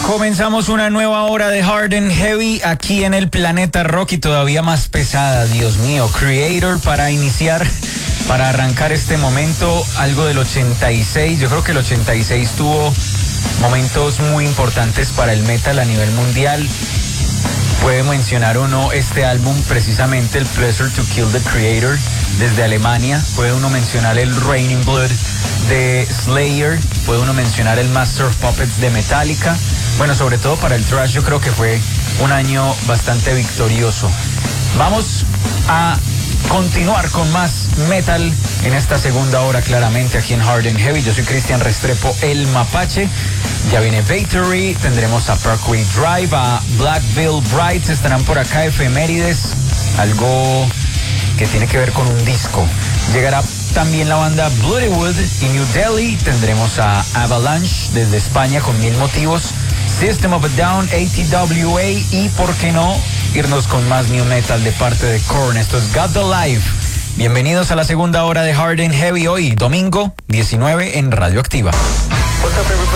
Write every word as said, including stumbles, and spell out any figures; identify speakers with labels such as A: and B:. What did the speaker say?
A: Comenzamos una nueva hora de Hard and Heavy aquí en el Planeta Rock y todavía más pesada, Dios mío. Creator para iniciar, para arrancar este momento, algo del ochenta y seis. Yo creo que el ochenta y seis tuvo momentos muy importantes para el metal a nivel mundial. Puede mencionar o no este álbum, precisamente el Pleasure to Kill the Creator desde Alemania. Puede uno mencionar el Raining Blood de Slayer. Puede uno mencionar el Master of Puppets de Metallica. Bueno, sobre todo para el thrash yo creo que fue un año bastante victorioso. Vamos a continuar con más metal en esta segunda hora, claramente aquí en Hard and Heavy. Yo soy Cristian Restrepo, el Mapache. Ya viene Victory, tendremos a Parkway Drive, a Black Veil Brides, estarán por acá efemérides, algo que tiene que ver con un disco. Llegará también la banda Bloodywood y New Delhi, tendremos a Avalanche desde España con Mil Motivos, System of a Down, A T W A y, ¿por qué no?, irnos con más new metal de parte de Korn. Esto es Got the Life. Bienvenidos a la segunda hora de Hard and Heavy hoy, domingo diecinueve en Radio Activa.